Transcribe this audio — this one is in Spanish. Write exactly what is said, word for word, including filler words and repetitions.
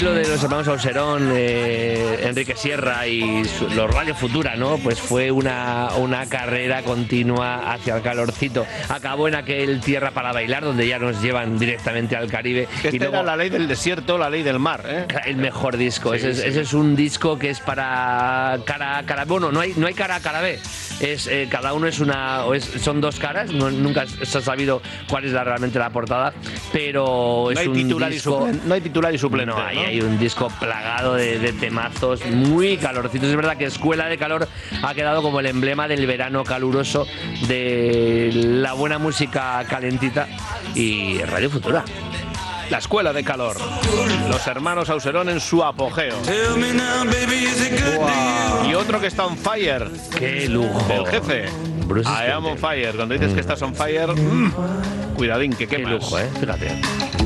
lo de los hermanos Auserón, eh, Enrique Sierra y su, los Radio Futura, ¿no? Pues fue una, una carrera continua hacia el calorcito. Acabó en aquel Tierra para Bailar, donde ya nos llevan directamente al Caribe. Esta y luego, era la ley del desierto, la ley del mar, ¿eh? El mejor disco. Sí, ese, sí. es, ese es un disco que es para cara a cara. Bueno, no hay, no hay cara a cara B. Es, eh, cada uno es una. Es, son dos caras. No, nunca se ha sabido cuál es la, realmente la portada. Pero es No hay un titular y disco. suplente. No hay titular y suplente. No, ahí ¿no? hay un disco plagado de, de temazos muy calorcitos. Es verdad que Escuela de Calor ha quedado como el emblema del verano caluroso, de la buena música calentita y Radio Futura. La Escuela de Calor. Los hermanos Auserón en su apogeo. Wow. Y otro que está on fire. ¡Qué lujo! El jefe. Bruce I am on Springsteen. fire. Cuando dices mm. que estás on fire, mmm, cuidadín, que Qué quemas. lujo, ¿eh? Fíjate.